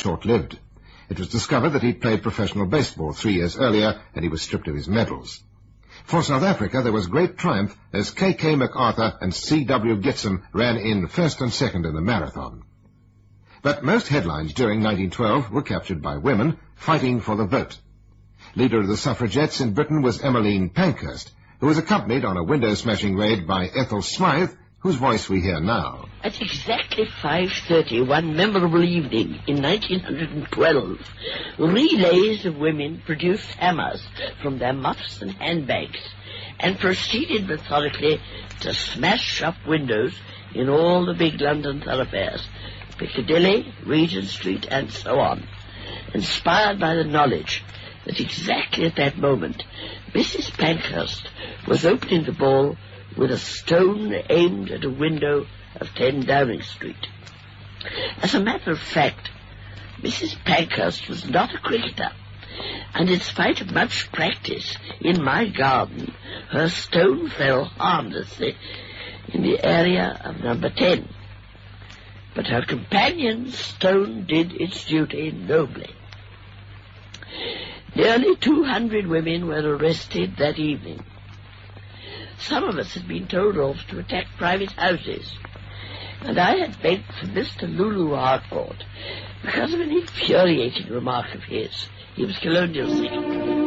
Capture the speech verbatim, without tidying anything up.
short-lived. It was discovered that he'd played professional baseball three years earlier, and he was stripped of his medals. For South Africa, there was great triumph as K K MacArthur and C W Gitsem ran in first and second in the marathon. But most headlines during nineteen twelve were captured by women fighting for the vote. Leader of the suffragettes in Britain was Emmeline Pankhurst, who was accompanied on a window-smashing raid by Ethel Smythe, whose voice we hear now. At exactly five thirty one memorable evening in nineteen twelve, relays of women produced hammers from their muffs and handbags and proceeded methodically to smash up windows in all the big London thoroughfares, Piccadilly, Regent Street, and so on, inspired by the knowledge that exactly at that moment Missus Pankhurst was opening the ball with a stone aimed at a window of ten Downing Street. As a matter of fact, Missus Pankhurst was not a cricketer, and in spite of much practice in my garden, her stone fell harmlessly in the area of number ten. But her companion's stone did its duty nobly. Nearly two hundred women were arrested that evening. Some of us had been told off to attack private houses, and I had begged for Mister Lulu Harcourt because of an infuriating remark of his. He was colonial sick.